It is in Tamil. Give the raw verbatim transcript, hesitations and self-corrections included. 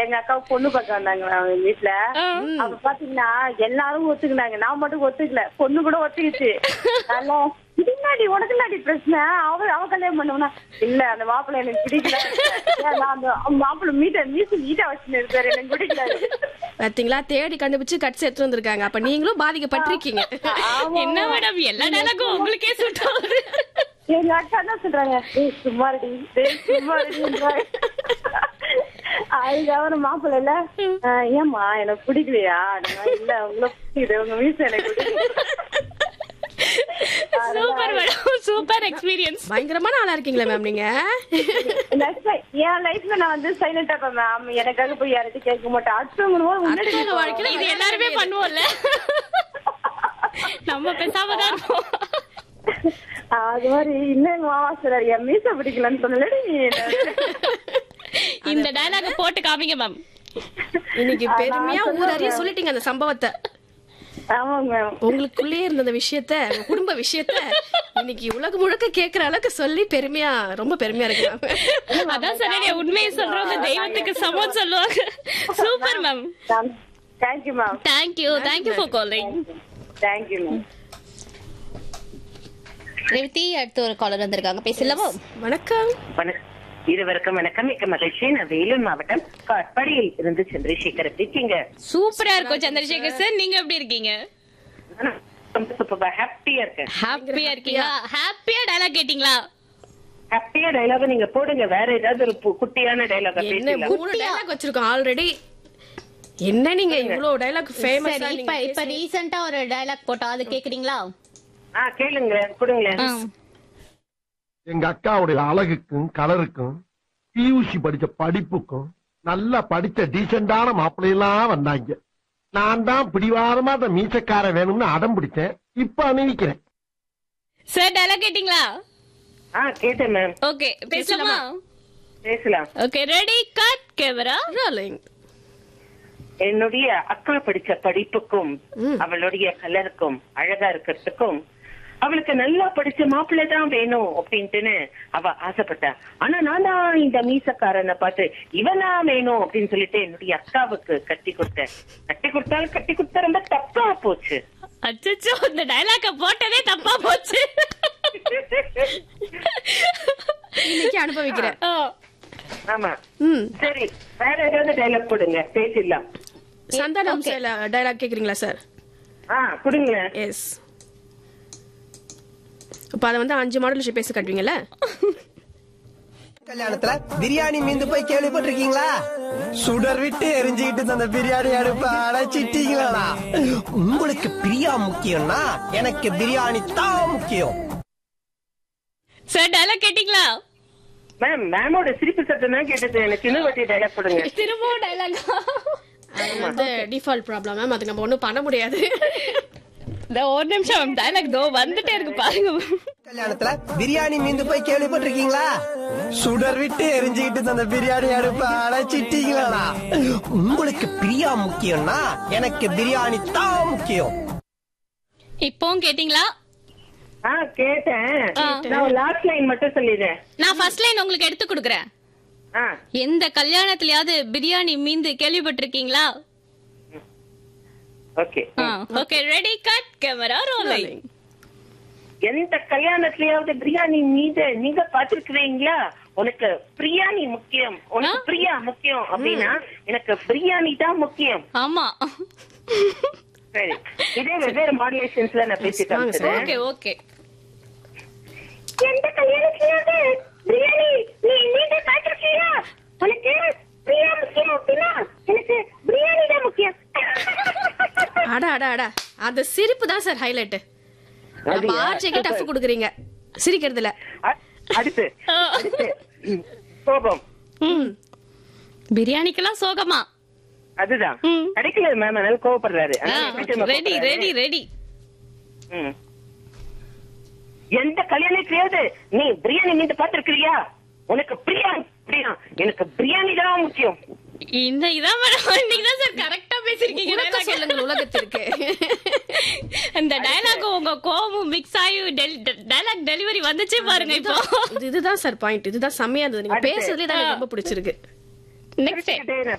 எங்க அக்கா பொண்ணு பார்க்க வந்தாங்க அவங்க வீட்டுல. அப்ப பாத்தீங்கன்னா எல்லாரும் ஒத்துக்குனாங்க, நான் மட்டும் ஒத்துக்கல. பொண்ணு கூட ஒத்துக்கிச்சு. நல்லா பின்னாடி உனக்கு நாடி பிரச்சனை, அவ அவ கல்யாணம் பண்ணுவா இல்ல அந்த மாப்பிள்ளை எனக்கு பிடிக்கல, அந்த மாப்பிள்ளை மீட்ட மீசு நீட்டா வச்சுன்னு இருக்காரு, எனக்கு பிடிக்கல. பாத்தீங்களா, தேடி கண்டுபிடிச்சு கட்சி எடுத்து வந்திருக்காங்க. அப்ப நீங்களும் பாதிக்கப்பட்டிருக்கீங்க. என்ன மேடம் எல்லா டைலாக்கும் உங்களுக்கே சூட் ஆகுது. எங்க அக்கா தான் சொல்றாங்க, ஏய் சும்மாடி சும்மாடின்றாங்க. அதுக்கப்புறம் மாப்பிள்ள இல்ல, ஏமா எனக்கு பிடிக்கலையா, இல்ல உங்களை பிடிக்குது, உங்க மீசு எனக்கு சூப்பர் மேடம், சூப்பர் எக்ஸ்பீரியன்ஸ். பயங்கரமான ஆளா இருக்கீங்களா மேம் நீங்க? என் லைஃப்ல நான் வந்து சைலண்டா இருப்பேன் மேம். எனக்காக போய் யார்கிட்ட கேட்க மாட்டேன். அடுத்தவங்க வாழ்க்கையில இது எல்லாருமே பண்ணுவோம்ல, நம்ம பேசாமதான் இருப்போம். அது மாதிரி இன்னும் மாமா சார் என் மீச பிடிக்கலன்னு சொன்னல. இந்த டயலாக போட்டு காமிங்க மேம். இன்னைக்கு பெருமையா ஊர் அறிய சொல்லிட்டீங்க அந்த சம்பவத்தை. ஆமாங்க மேம். உங்களுக்குள்ளே இருந்த அந்த விஷயத்த, குடும்ப விஷயத்த இன்னைக்கு உலகம் முழுக்க கேக்குற அளவுக்கு சொல்லி பெருமையா, ரொம்ப பெருமையா இருக்கு. அதான் சொன்னேன், உண்மையை சொல்றவங்க தெய்வத்துக்கு சமம் சொல்லுவாங்க. Super ma'am. Thank you ma'am. Thank you thank you for calling. Thank you ma'am. Revathi, அடுத்து ஒரு காலர் வந்திருக்காங்க, பேசலாமா? வணக்கம். இருவருக்கும் வணக்கம். மிக்க மகிழ்ச்சி. நான் வேலூர் மாவட்டம் காட்பாடியில் இருந்து சந்திரசேகர். எப்படி இருக்கீங்க? சூப்பரா இருக்கும் சந்திரசேகர் சார், நீங்க எப்படி இருக்கீங்க? ஹாப்பியா இருக்கேன். ஹாப்பியா இருக்கீங்களா? ஹாப்பியா டயலாக் கேட்டீங்களா? ஹாப்பியா டயலாக் நீங்க போடுங்க. வேற ஏதாவது ஒரு குட்டியான டயலாக் என்ன மூணு டயலாக் வச்சிருக்கோம் ஆல்ரெடி. என்ன நீங்க இவ்வளவு டயலாக் ஃபேமஸ்? இப்ப இப்ப ரீசன்ட்டா ஒரு டயலாக் போட்டோம், அது கேக்குறீங்களா? ஆ கேளுங்க, கொடுங்களேன். எங்க அக்காவுடைய அழகுக்கும் கலருக்கும் பியூசி படிச்ச படிப்புக்கும் நல்லா படிச்ச டீசென்டான மாப்பிள்ளையெல்லாம் வந்தாங்க. நான் தான் பிடிவாரமா அந்த மீசக்கார வேணும்னு அடம் பிடிச்சேன். இப்ப அணிவிக்கிறேன். சார் டயலாக் கேட்டீங்களா? ஆ கேட்டேன் மேம். ஓகே, பேசலாமா? பேசலாம். Okay, ready, cut, camera rolling. என்னுடைய அக்கா படிச்ச படிப்புக்கும் அவளுடைய கலருக்கும் அழகா இருக்கிறதுக்கும் அவளுக்கு நல்லா படிச்ச மாப்பிள்ளை தான் வேணும் அப்படின்ட்டுன்னு அவ ஆசைப்பட்டா. ஆனா நான் தான் இந்த மீசக்காரனை பார்த்து இவனா வேணும் அப்படின்னு சொல்லிட்டு என்னுடைய அக்காவுக்கு கட்டி கொடுத்தேன். கட்டி கொடுத்தாலும் கட்டி கொடுத்தா ரொம்ப தப்பா போச்சு. அச்சச்சோ, இந்த டயலாக போட்டதே தப்பா போச்சு. இன்னைக்கு அனுபவிக்கிறேன். ஆமா. சரி, வேற ஏதாவது டைலாக் போடுங்க, பேசிடலாம். சந்தானம் டயலாக் கேக்குறீங்களா சார்? ஆ கொடுங்க. எஸ். இப்ப அத வந்து அஞ்சு மாடல் பேச காட்டுவீங்கல்ல? கல்யாணத்துல பிரியாணி மீந்து போய் கேள்விப்பட்டிருக்கீங்களா? சுடர் விட்டு எரிஞ்சுக்கிட்டு அந்த பிரியாணி அடுப்ப அடைச்சிட்டீங்களா? உங்களுக்கு பிரியா முக்கியம்னா எனக்கு பிரியாணி தான் முக்கியம். சார் டயலாக் கேட்டீங்களா? மேம், மேமோட சிரிப்பு சத்தம் தான் கேட்டது. எனக்கு இன்னும் வாட்டி டயலாக் போடுங்க. திரும்பவும் டயலாக். அது வந்து டிஃபால்ட் ப்ராப்ளம் மேம், அதுக்கு நம்ம ஒண்ணும் பண்ண முடியாது. இந்த ஒரு நிமிஷம் டயலாக் தோ வந்துட்டே இருக்கு பாருங்க. கல்யாணத்துல பிரியாணி மீந்து போய் கேள்விப்பட்டிருக்கீங்களா? சுடர் விட்டு எரிஞ்சுக்கிட்டு அந்த பிரியாணி அடுப்ப அடைச்சிட்டீங்களா? உங்களுக்கு பிரியா முக்கியம்னா எனக்கு பிரியாணி தான் முக்கியம். இப்பவும் கேட்டீங்களா? ஆ கேட்டேன். நான் லாஸ்ட் லைன் மட்டும் சொல்லிடுறேன். நான் ஃபர்ஸ்ட் லைன் உங்களுக்கு எடுத்து கொடுக்கறேன். ஆ எந்த கல்யாணத்திலயாவது பிரியாணி மீந்து கேள்விப்பட்டிருக்கீங்களா? Okay. Okay, ready, cut, camera rolling. எந்த கல்யாணத்திலயாவது பிரியாணி மீது நீங்க பாத்துருக்கீங்களா? உனக்கு பிரியாணி முக்கியம், உனக்கு பிரியா முக்கியம் அப்படின்னா எனக்கு பிரியாணி தான் முக்கியம். ஆமா. சரி, இதே வெவ்வேறு மாடுலேஷன்ஸ்ல நான் பேசி காமிக்கிறேன். Okay okay. எந்த கல்யாணத்திலயாவது பிரியாணி நீ நீங்க பாத்துருக்கீங்களா? உனக்கு பிரியா முக்கியம் அப்படின்னா எனக்கு பிரியாணி தான் முக்கியம். அட அட அட, அந்த சிரிப்பு தான் சார் ஹைலைட். நம்ம ஆர்ஜேக்கு டஃப் கொடுக்குறீங்க சிரிக்கிறதுல. அடுத்து சோகம். பிரியாணிக்கெல்லாம் சோகமா? அதுதான் கிடைக்கல மேம், அதனால கோவப்படுறாரு. Ready ready ready. எந்த கல்யாணத்திலயாவது நீ பிரியாணி மீது பாத்துருக்கிறியா? உனக்கு பிரியா பிரியா எனக்கு பிரியாணி தான் முக்கியம். இந்த இதான் இன்னைக்கு தான் சார் கரெக்டா பேசிருக்கீங்க. சொல்லுங்க உலகத்திற்கு. இந்த டயலாக் உங்க கோவமும் மிக்ஸ் ஆகி டயலாக் டெலிவரி வந்துச்சே பாருங்க. இப்போ இதுதான் சார் பாயிண்ட். இதுதான் செம்மையா இருந்தது. நீங்க பேசுறதுல தான் எனக்கு ரொம்ப பிடிச்சிருக்கு. நெக்ஸ்ட்